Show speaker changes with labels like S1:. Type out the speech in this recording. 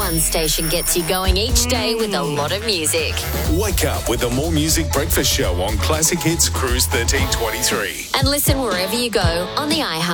S1: One station gets you going each day with a lot of music.
S2: Wake up with the More Music Breakfast Show on Classic Hits Cruise 1323.
S1: And listen wherever you go on the iHeart